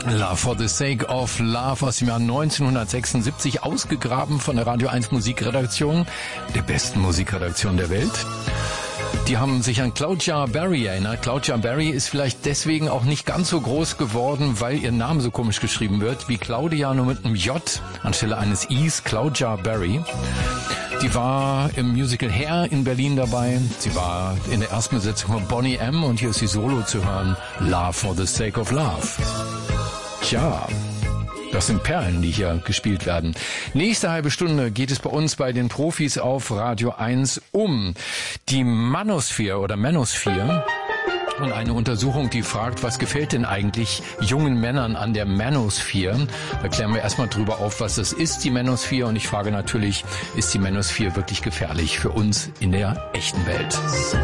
Love for the Sake of Love aus dem Jahr 1976, ausgegraben von der Radio 1 Musikredaktion, der besten Musikredaktion der Welt. Die haben sich an Claudia Berry erinnert. Claudia Berry ist vielleicht deswegen auch nicht ganz so groß geworden, weil ihr Name so komisch geschrieben wird, wie Claudia, nur mit einem J anstelle eines Is, Claudia Berry. Die war im Musical Hair in Berlin dabei. Sie war in der ersten Besetzung von Boney M. und hier ist sie solo zu hören. Love for the Sake of Love. Tja, das sind Perlen, die hier gespielt werden. Nächste halbe Stunde geht es bei uns bei den Profis auf Radio 1 um die Manosphere oder Manosphere. Und eine Untersuchung, die fragt, was gefällt denn eigentlich jungen Männern an der Manosphere? Da klären wir erstmal drüber auf, was das ist, die Manosphere. Und ich frage natürlich, ist die Manosphere wirklich gefährlich für uns in der echten Welt?